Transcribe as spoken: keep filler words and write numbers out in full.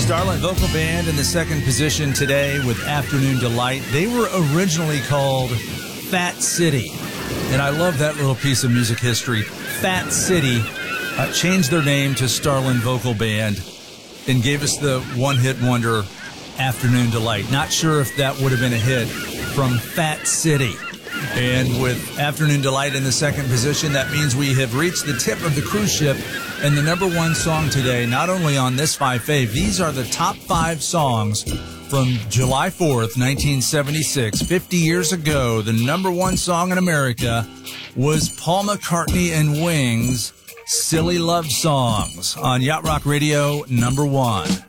Starland Vocal Band in the second position today with Afternoon Delight. They were originally called Fat City, and I love that little piece of music history. Fat City uh, changed their name to Starland Vocal Band and gave us the one-hit wonder Afternoon Delight. Not sure if that would have been a hit from Fat City. And with Afternoon Delight in the second position, that means we have reached the tip of the cruise ship and the number one song today, not only on this five fave, these are the top five songs from July fourth, nineteen seventy-six. fifty years ago, the number one song in America was Paul McCartney and Wings' Silly Love Songs on Yacht Rock Radio number one.